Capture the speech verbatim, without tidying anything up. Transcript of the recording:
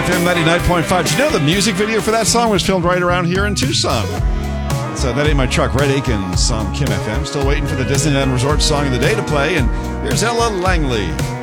F M ninety-nine point five. Did you know the music video for that song was filmed right around here in Tucson? So That Ain't My Truck, Red Akins on Kim F M. Still waiting for the Disneyland Resort song of the day to play, and here's Ella Langley.